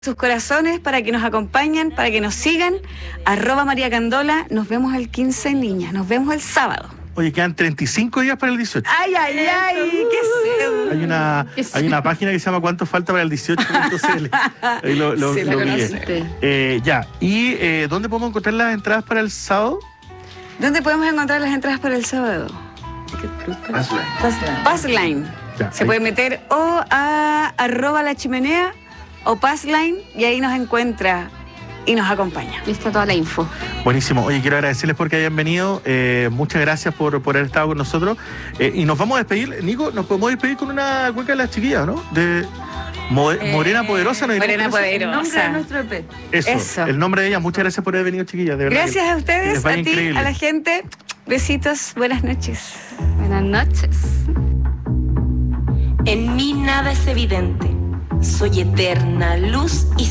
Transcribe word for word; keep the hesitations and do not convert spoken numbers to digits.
sus corazones para que nos acompañen, para que nos sigan. Arroba María Candola. Nos vemos el quince, niñas. Nos vemos el sábado. Oye, quedan treinta y cinco días para el dieciocho. ¡Ay, ay, ay! ¡Qué sé! Hay una, hay una página que se llama ¿Cuánto falta para el dieciocho punto c l? Ahí lo, lo, Sí, lo la vi. conociste. Eh, ya. ¿Y eh, dónde podemos encontrar las entradas para el sábado? ¿Dónde podemos encontrar las entradas para el sábado? Passline. Passline. Ya, Se ahí. puede meter o a arroba la chimenea o Passline y ahí nos encuentra y nos acompaña. Ahí está toda la info. Buenísimo. Oye, quiero agradecerles porque hayan venido. Eh, muchas gracias por, por haber estado con nosotros. Eh, y nos vamos a despedir. Nico, nos podemos despedir con una cueca de las chiquillas, ¿no? De Mo- Eh, Morena Poderosa. ¿No? Morena ¿Eso? Poderosa. El nombre de nuestro E P. Eso, Eso. el nombre de ella. Muchas gracias por haber venido, chiquillas. De verdad. Gracias a que ustedes, les a vaya ti, increíble. a la gente. Besitos, buenas noches. Buenas noches. En mí nada es evidente. Soy eterna luz y